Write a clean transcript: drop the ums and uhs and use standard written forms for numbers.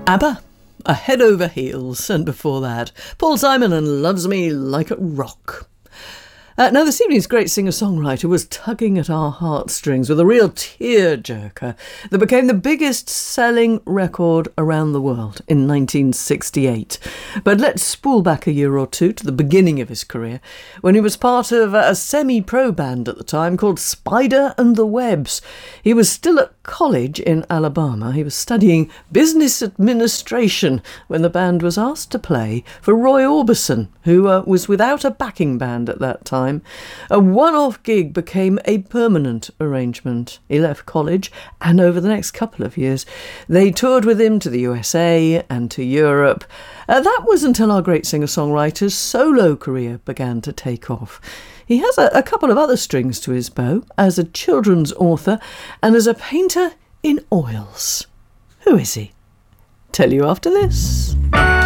ABBA, A Head Over Heels, and before that, Paul Simon and Loves Me Like a Rock. Now, this evening's great singer-songwriter was tugging at our heartstrings with a real tear-jerker that became the biggest-selling record around the world in 1968. But let's spool back a year or two to the beginning of his career, when he was part of a semi-pro band at the time called Spider and the Webs. He was still at college in Alabama. He was studying business administration when the band was asked to play for Roy Orbison, who was without a backing band at that time. A one-off gig became a permanent arrangement. He left college, and over the next couple of years, they toured with him to the USA and to Europe. That was until our great singer-songwriter's solo career began to take off. He has a couple of other strings to his bow as a children's author and as a painter in oils. Who is he? Tell you after this.